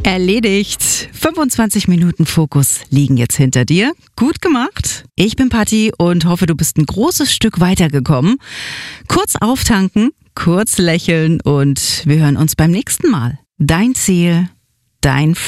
Erledigt. 25 Minuten Fokus liegen jetzt hinter dir. Gut gemacht. Ich bin Patti und hoffe, du bist ein großes Stück weitergekommen. Kurz auftanken, kurz lächeln und wir hören uns beim nächsten Mal. Dein Ziel, dein